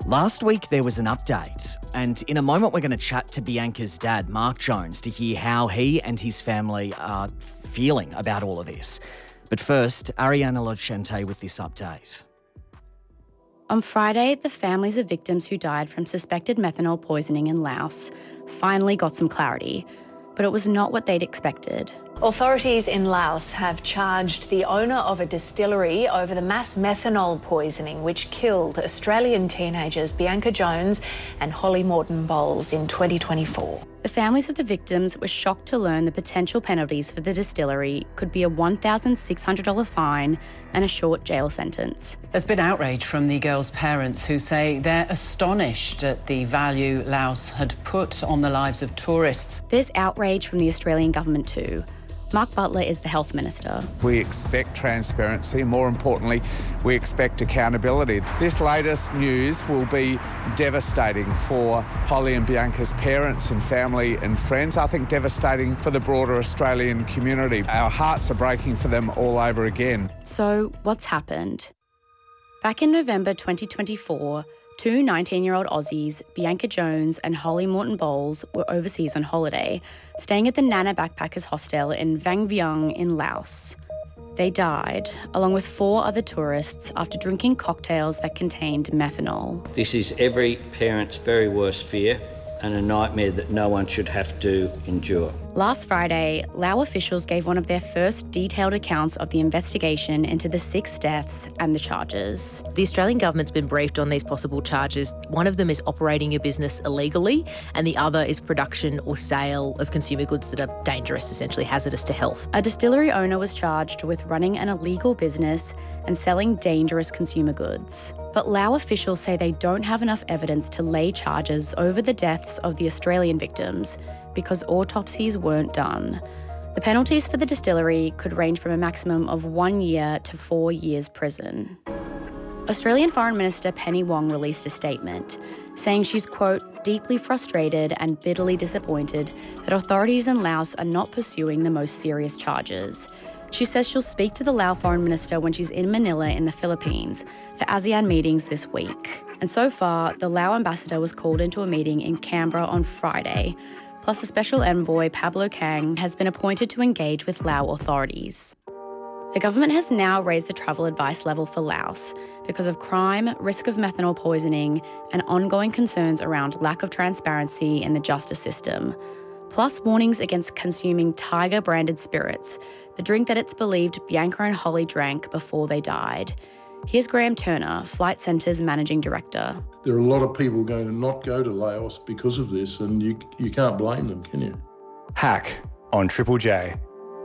Last week there was an update, and in a moment we're going to chat to Bianca's dad, Mark Jones, to hear how he and his family are feeling about all of this. But first, Ariana Locente with this update. On Friday, the families of victims who died from suspected methanol poisoning in Laos finally got some clarity, but it was not what they'd expected. Authorities in Laos have charged the owner of a distillery over the mass methanol poisoning which killed Australian teenagers Bianca Jones and Holly Morton Bowles in 2024. The families of the victims were shocked to learn the potential penalties for the distillery could be a $1,600 fine and a short jail sentence. There's been outrage from the girls' parents who say they're astonished at the value Laos had put on the lives of tourists. There's outrage from the Australian government too. Mark Butler is the Health Minister. We expect transparency. More importantly, we expect accountability. This latest news will be devastating for Holly and Bianca's parents and family and friends. I think devastating for the broader Australian community. Our hearts are breaking for them all over again. So, what's happened? Back in November 2024, two 19-year-old Aussies, Bianca Jones and Holly Morton Bowles, were overseas on holiday, staying at the Nana Backpackers Hostel in Vang Vieng in Laos. They died, along with 4 other tourists, after drinking cocktails that contained methanol. This is every parent's very worst fear and a nightmare that no one should have to endure. Last Friday, Lao officials gave one of their first detailed accounts of the investigation into the 6 deaths and the charges. The Australian government's been briefed on these possible charges. One of them is operating a business illegally, and the other is production or sale of consumer goods that are dangerous, essentially hazardous to health. A distillery owner was charged with running an illegal business and selling dangerous consumer goods. But Lao officials say they don't have enough evidence to lay charges over the deaths of the Australian victims because autopsies weren't done. The penalties for the distillery could range from a maximum of 1 year to 4 years prison. Australian Foreign Minister Penny Wong released a statement saying she's, quote, deeply frustrated and bitterly disappointed that authorities in Laos are not pursuing the most serious charges. She says she'll speak to the Lao Foreign Minister when she's in Manila in the Philippines for ASEAN meetings this week. And so far, the Lao ambassador was called into a meeting in Canberra on Friday. Plus, a special envoy, Pablo Kang, has been appointed to engage with Lao authorities. The government has now raised the travel advice level for Laos because of crime, risk of methanol poisoning, and ongoing concerns around lack of transparency in the justice system. Plus, warnings against consuming Tiger-branded spirits, the drink that it's believed Bianca and Holly drank before they died. Here's Graham Turner, Flight Centre's Managing Director. There are a lot of people going to not go to Laos because of this, and you can't blame them, can you? Hack on Triple J.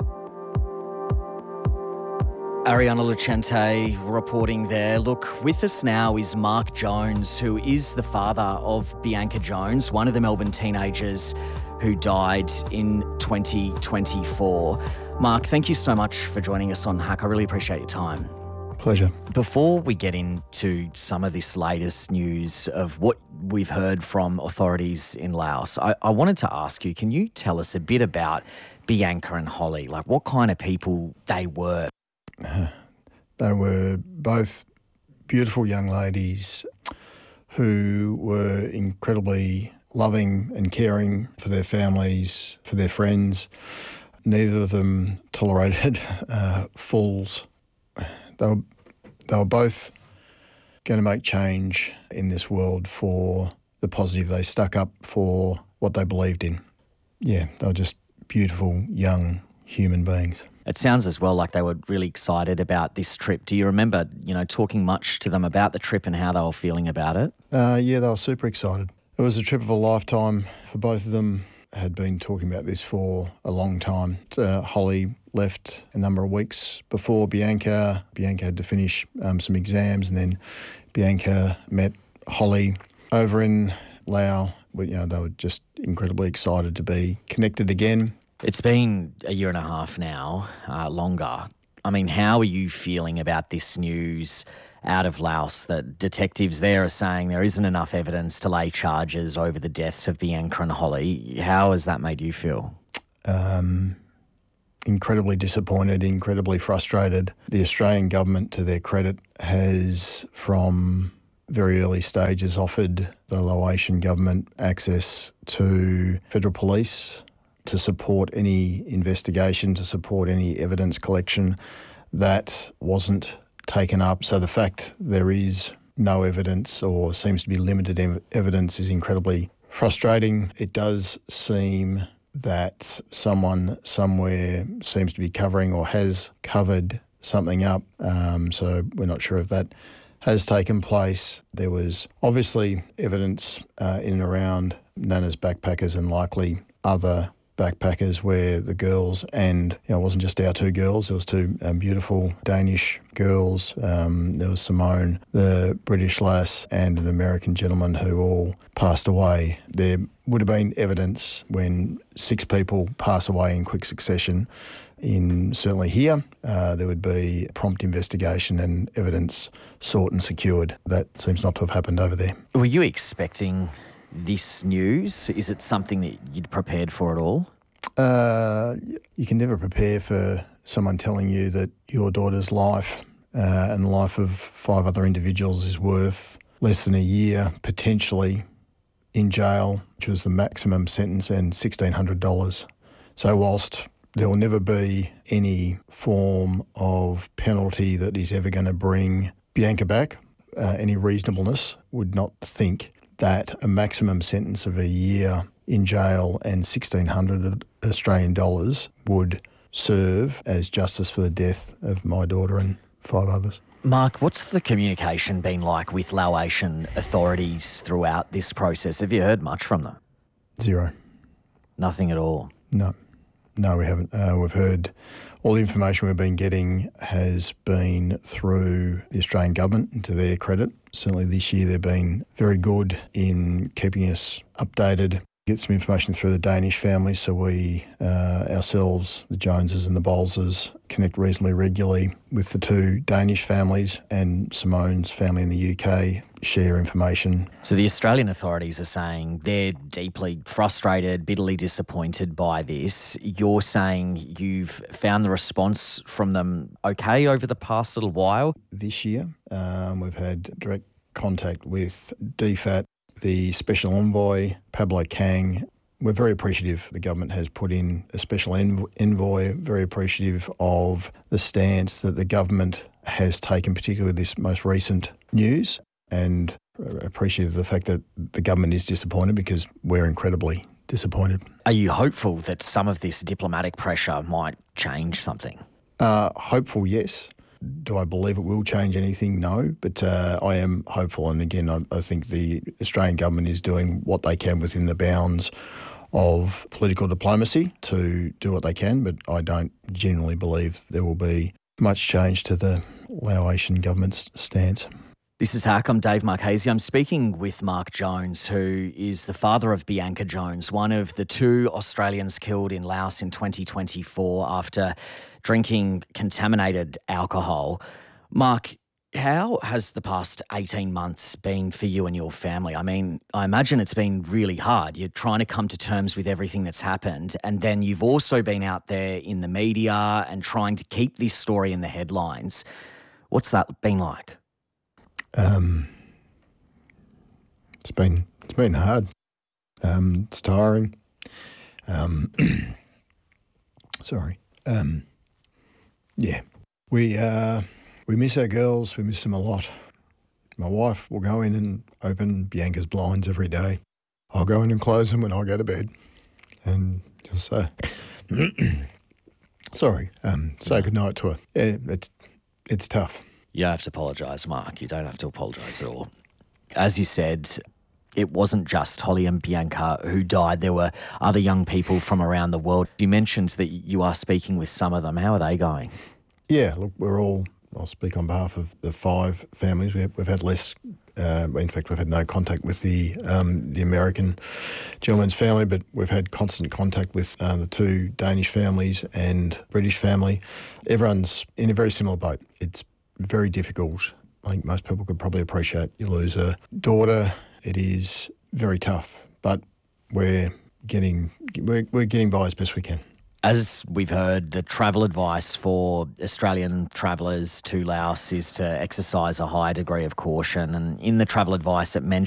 Ariana Locente reporting there. Look, with us now is Mark Jones, who is the father of Bianca Jones, one of the Melbourne teenagers who died in 2024. Mark, thank you so much for joining us on Hack. I really appreciate your time. Pleasure. Before we get into some of this latest news of what we've heard from authorities in Laos, I wanted to ask you, can you tell us a bit about Bianca and Holly? Like, what kind of people they were? They were both beautiful young ladies who were incredibly loving and caring for their families, for their friends. Neither of them tolerated fools. They were both going to make change in this world for the positive. They stuck up for what they believed in. Yeah, they were just beautiful, young human beings. It sounds as well like they were really excited about this trip. Do you remember, talking much to them about the trip and how they were feeling about it? Yeah, they were super excited. It was a trip of a lifetime for both of them. Had been talking about this for a long time. Holly left a number of weeks before Bianca. Bianca had to finish some exams, and then Bianca met Holly over in Laos. They were just incredibly excited to be connected again. It's been a year and a half now, longer. I mean, how are you feeling about this news out of Laos that detectives there are saying there isn't enough evidence to lay charges over the deaths of Bianca and Holly? How has that made you feel? Incredibly disappointed, incredibly frustrated. The Australian government, to their credit, has from very early stages offered the Laotian government access to federal police to support any investigation, to support any evidence collection. That wasn't taken up. So the fact there is no evidence or seems to be limited evidence is incredibly frustrating. It does seem that someone somewhere seems to be covering or has covered something up. So we're not sure if that has taken place. There was obviously evidence in and around Nana's backpackers and likely other backpackers where the girls, and it wasn't just our two girls, there was two beautiful Danish girls. There was Simone, the British lass, and an American gentleman who all passed away. There would have been evidence when 6 people pass away in quick succession. Certainly here, there would be prompt investigation and evidence sought and secured. That seems not to have happened over there. Were you expecting this news? Is it something that you'd prepared for at all? You can never prepare for someone telling you that your daughter's life and the life of 5 other individuals is worth less than a year, potentially in jail, which was the maximum sentence, and $1,600. So whilst there will never be any form of penalty that is ever going to bring Bianca back, any reasonableness would not think that a maximum sentence of a year in jail and 1,600 Australian dollars would serve as justice for the death of my daughter and 5 others. Mark, what's the communication been like with Laotian authorities throughout this process? Have you heard much from them? 0. Nothing at all? No, we haven't. We've heard all the information we've been getting has been through the Australian government, and to their credit. Certainly this year they've been very good in keeping us updated. Get some information through the Danish family, so we ourselves, the Joneses and the Bowleses, connect reasonably regularly with the 2 Danish families, and Simone's family in the UK share information. So the Australian authorities are saying they're deeply frustrated, bitterly disappointed by this. You're saying you've found the response from them okay over the past little while? This year, we've had direct contact with DFAT, the Special Envoy, Pablo Kang. We're very appreciative the government has put in a Special Envoy, very appreciative of the stance that the government has taken, particularly with this most recent news, and appreciative of the fact that the government is disappointed because we're incredibly disappointed. Are you hopeful that some of this diplomatic pressure might change something? Hopeful, yes. Do I believe it will change anything? No, but I am hopeful. And again, I think the Australian government is doing what they can within the bounds of political diplomacy to do what they can, but I don't genuinely believe there will be much change to the Laotian government's stance. This is Hack. I'm Dave Marchese. I'm speaking with Mark Jones, who is the father of Bianca Jones, one of the 2 Australians killed in Laos in 2024 after drinking contaminated alcohol. Mark, how has the past 18 months been for you and your family? I mean, I imagine it's been really hard. You're trying to come to terms with everything that's happened, and then you've also been out there in the media and trying to keep this story in the headlines. What's that been like? It's been hard. It's tiring. Sorry. Yeah. We miss our girls. We miss them a lot. My wife will go in and open Bianca's blinds every day. I'll go in and close them when I go to bed, and just say, sorry, say goodnight to her. Yeah, it's tough. You don't have to apologise, Mark. You don't have to apologise at all. As you said, it wasn't just Holly and Bianca who died. There were other young people from around the world. You mentioned that you are speaking with some of them. How are they going? Yeah, look, I'll speak on behalf of the 5 families. We've had less, in fact, we've had no contact with the American gentleman's family, but we've had constant contact with the 2 Danish families and British family. Everyone's in a very similar boat. It's very difficult. I think most people could probably appreciate you lose a daughter. It is very tough, but we're getting by as best we can. As we've heard, the travel advice for Australian travellers to Laos is to exercise a high degree of caution. And in the travel advice, it mentions